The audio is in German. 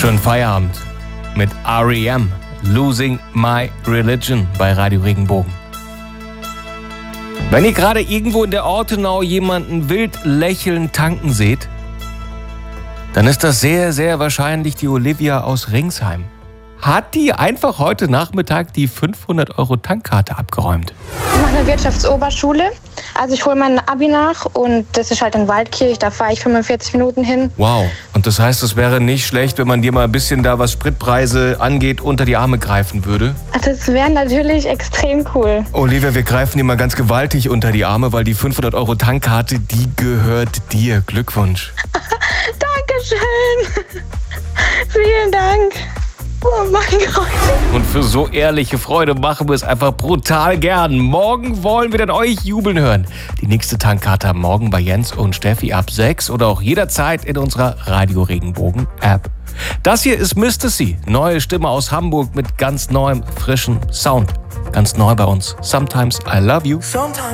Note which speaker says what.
Speaker 1: Schönen Feierabend mit R.E.M. Losing My Religion bei Radio Regenbogen. Wenn ihr gerade irgendwo in der Ortenau jemanden wild lächelnd tanken seht, dann ist das sehr, sehr wahrscheinlich die Olivia aus Ringsheim. Hat die einfach heute Nachmittag die 500 € Tankkarte abgeräumt.
Speaker 2: Ich mache eine Wirtschaftsoberschule. Also ich hole mein Abi nach und das ist halt in Waldkirch, da fahre ich 45 Minuten hin.
Speaker 1: Wow, und das heißt, es wäre nicht schlecht, wenn man dir mal ein bisschen da, was Spritpreise angeht, unter die Arme greifen würde?
Speaker 2: Das wäre natürlich extrem cool.
Speaker 1: Olivia, wir greifen dir mal ganz gewaltig unter die Arme, weil die 500 € Tankkarte, die gehört dir. Glückwunsch.
Speaker 2: Dankeschön. Vielen Dank. Oh mein Gott.
Speaker 1: Und für so ehrliche Freude machen wir es einfach brutal gern. Morgen wollen wir dann euch jubeln hören. Die nächste Tankkarte am Morgen bei Jens und Steffi ab 6 oder auch jederzeit in unserer Radio Regenbogen App. Das hier ist Mistasy, neue Stimme aus Hamburg mit ganz neuem, frischen Sound. Ganz neu bei uns. Sometimes I Love You.